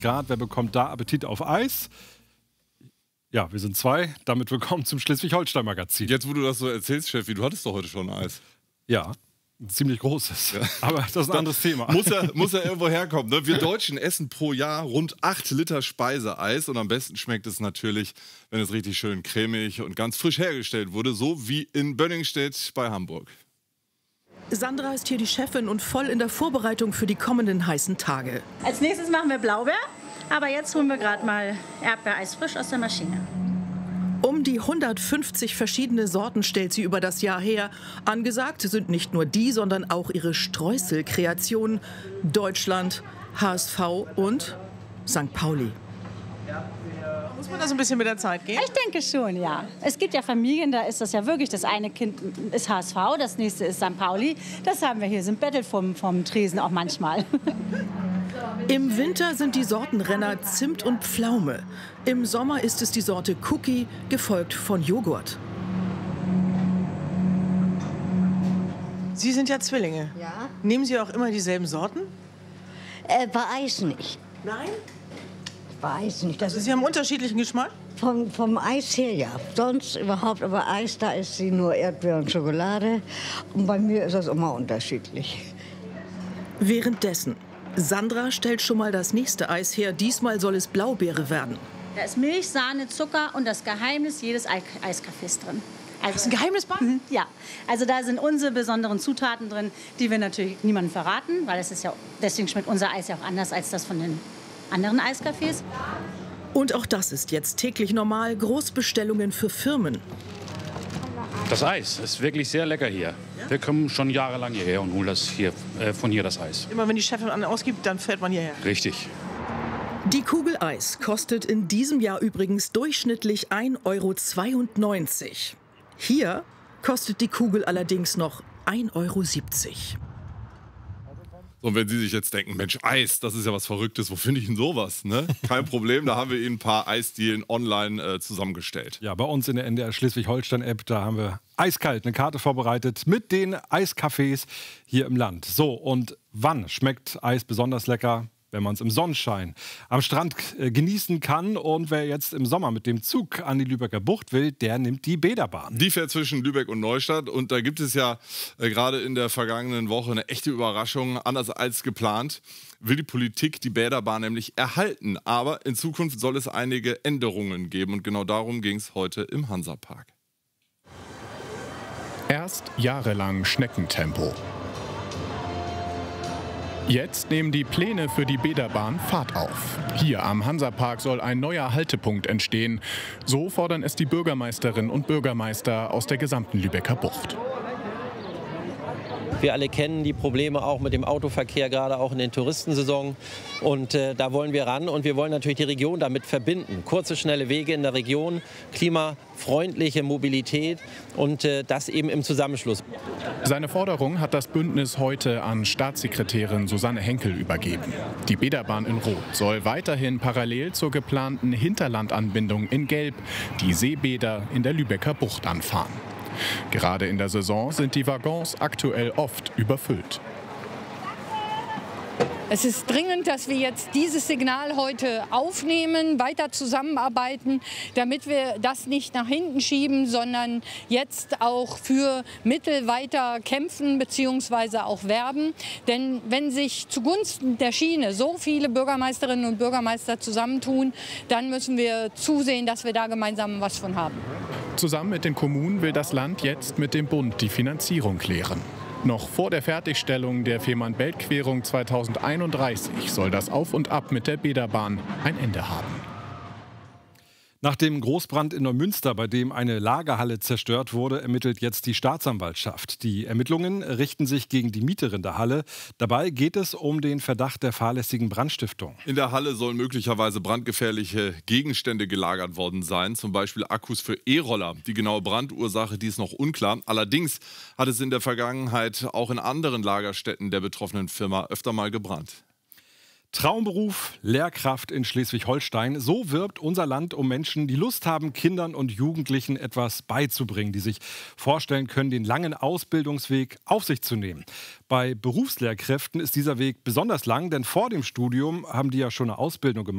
Grad. Wer bekommt da Appetit auf Eis? Ja, wir sind zwei. Damit willkommen zum Schleswig-Holstein-Magazin. Jetzt, wo du das so erzählst, Steffi, du hattest doch heute schon Eis. Ja, ein ziemlich großes. Ja. Aber das ist ein anderes Thema. Muss er irgendwo herkommen. Ne? Wir Deutschen essen pro Jahr rund 8 Liter Speiseeis. Und am besten schmeckt es natürlich, wenn es richtig schön cremig und ganz frisch hergestellt wurde. So wie in Bönningstedt bei Hamburg. Sandra ist hier die Chefin und voll in der Vorbereitung für die kommenden heißen Tage. Als nächstes machen wir Blaubeer, aber jetzt holen wir gerade mal Erdbeereis frisch aus der Maschine. Um die 150 verschiedene Sorten stellt sie über das Jahr her. Angesagt sind nicht nur die, sondern auch ihre Streuselkreationen. Deutschland, HSV und St. Pauli. Muss man das ein bisschen mit der Zeit gehen? Ich denke schon, ja. Es gibt ja Familien, da ist das ja wirklich, das eine Kind ist HSV, das nächste ist St. Pauli. Das haben wir hier, sind Battle vom Tresen auch manchmal. Im Winter sind die Sortenrenner Zimt und Pflaume. Im Sommer ist es die Sorte Cookie, gefolgt von Joghurt. Sie sind ja Zwillinge. Ja. Nehmen Sie auch immer dieselben Sorten? Bei Eis nicht. Nein? Bei Eis nicht. Das Also ist Sie haben unterschiedlichen Geschmack? vom Eis her, ja. Sonst überhaupt, aber Eis, da ist sie nur Erdbeer und Schokolade. Und bei mir ist das immer unterschiedlich. Währenddessen, Sandra stellt schon mal das nächste Eis her. Diesmal soll es Blaubeere werden. Da ist Milch, Sahne, Zucker und das Geheimnis jedes Eiscafés drin. Also, Das ist ein Geheimnis bei? Ja, also da sind unsere besonderen Zutaten drin, die wir natürlich niemandem verraten, weil es ist ja, deswegen schmeckt unser Eis ja auch anders als das von den anderen Eiscafés. Und auch das ist jetzt täglich normal. Großbestellungen für Firmen. Das Eis ist wirklich sehr lecker hier. Wir kommen schon jahrelang hierher und holen das hier, von hier das Eis. Immer wenn die Chefin einen ausgibt, dann fährt man hierher. Richtig. Die Kugel Eis kostet in diesem Jahr übrigens durchschnittlich 1,92 €. Hier kostet die Kugel allerdings noch 1,70 €. Und wenn Sie sich jetzt denken, Mensch, Eis, das ist ja was Verrücktes, wo finde ich denn sowas? Ne? Kein Problem, da haben wir Ihnen ein paar Eisdielen online zusammengestellt. Ja, bei uns in der NDR Schleswig-Holstein-App, da haben wir eiskalt eine Karte vorbereitet mit den Eiscafés hier im Land. So, und wann schmeckt Eis besonders lecker? Wenn man es im Sonnenschein am Strand genießen kann. Und wer jetzt im Sommer mit dem Zug an die Lübecker Bucht will, der nimmt die Bäderbahn. Die fährt zwischen Lübeck und Neustadt. Und da gibt es ja gerade in der vergangenen Woche eine echte Überraschung. Anders als geplant will die Politik die Bäderbahn nämlich erhalten. Aber in Zukunft soll es einige Änderungen geben. Und genau darum ging es heute im Hansapark. Erst jahrelang Schneckentempo. Jetzt nehmen die Pläne für die Bäderbahn Fahrt auf. Hier am Hansapark soll ein neuer Haltepunkt entstehen. So fordern es die Bürgermeisterinnen und Bürgermeister aus der gesamten Lübecker Bucht. Wir alle kennen die Probleme auch mit dem Autoverkehr, gerade auch in den Touristensaison. Und da wollen wir ran und wir wollen natürlich die Region damit verbinden. Kurze, schnelle Wege in der Region, klimafreundliche Mobilität und das eben im Zusammenschluss. Seine Forderung hat das Bündnis heute an Staatssekretärin Susanne Henkel übergeben. Die Bäderbahn in Rot soll weiterhin parallel zur geplanten Hinterlandanbindung in Gelb die Seebäder in der Lübecker Bucht anfahren. Gerade in der Saison sind die Waggons aktuell oft überfüllt. Es ist dringend, dass wir jetzt dieses Signal heute aufnehmen, weiter zusammenarbeiten, damit wir das nicht nach hinten schieben, sondern jetzt auch für Mittel weiter kämpfen bzw. auch werben. Denn wenn sich zugunsten der Schiene so viele Bürgermeisterinnen und Bürgermeister zusammentun, dann müssen wir zusehen, dass wir da gemeinsam was von haben. Zusammen mit den Kommunen will das Land jetzt mit dem Bund die Finanzierung klären. Noch vor der Fertigstellung der Fehmarn-Belt-Querung 2031 soll das Auf und Ab mit der Bäderbahn ein Ende haben. Nach dem Großbrand in Neumünster, bei dem eine Lagerhalle zerstört wurde, ermittelt jetzt die Staatsanwaltschaft. Die Ermittlungen richten sich gegen die Mieterin der Halle. Dabei geht es um den Verdacht der fahrlässigen Brandstiftung. In der Halle sollen möglicherweise brandgefährliche Gegenstände gelagert worden sein, zum Beispiel Akkus für E-Roller. Die genaue Brandursache, die ist noch unklar. Allerdings hat es in der Vergangenheit auch in anderen Lagerstätten der betroffenen Firma öfter mal gebrannt. Traumberuf, Lehrkraft in Schleswig-Holstein. So wirbt unser Land um Menschen, die Lust haben, Kindern und Jugendlichen etwas beizubringen, die sich vorstellen können, den langen Ausbildungsweg auf sich zu nehmen. Bei Berufslehrkräften ist dieser Weg besonders lang, denn vor dem Studium haben die ja schon eine Ausbildung gemacht.